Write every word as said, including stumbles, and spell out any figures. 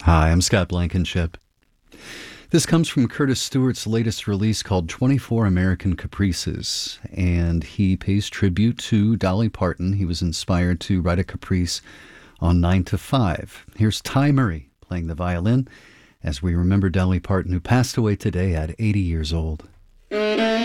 Hi, I'm Scott Blankenship. This comes from Curtis Stewart's latest release called twenty-four American Caprices, and he pays tribute to Dolly Parton. He was inspired to write a caprice on nine to five. Here's Ty Murray playing the violin as we remember Dolly Parton, who passed away today at eighty years old.